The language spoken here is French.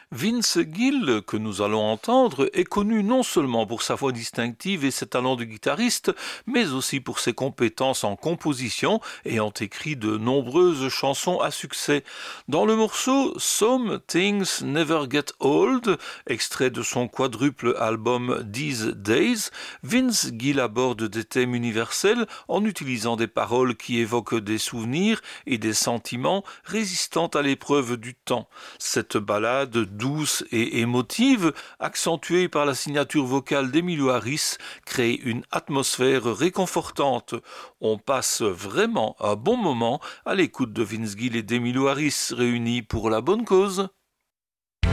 Vince Gill, que nous allons entendre, est connu non seulement pour sa voix distinctive et ses talents de guitariste, mais aussi pour ses compétences en composition, ayant écrit de nombreuses chansons à succès. Dans le morceau Some Things Never Get Old, extrait de son quadruple album These Days, Vince Gill aborde des thèmes universels en utilisant des paroles qui évoquent des souvenirs et des sentiments résistant à l'épreuve du temps. Cette ballade douce et émotive, accentuée par la signature vocale d'Emilio Harris, crée une atmosphère réconfortante. On passe vraiment un bon moment à l'écoute de Vince Gill et d'Emilio Harris réunis pour la bonne cause.